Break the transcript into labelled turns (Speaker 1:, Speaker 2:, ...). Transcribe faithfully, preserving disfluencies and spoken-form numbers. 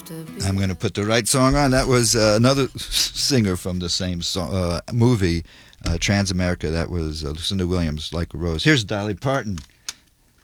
Speaker 1: I'm going to put the right song on. That was uh, another singer from the same song, uh, movie, uh, Transamerica. That was uh, Lucinda Williams, Like a Rose. Here's Dolly Parton.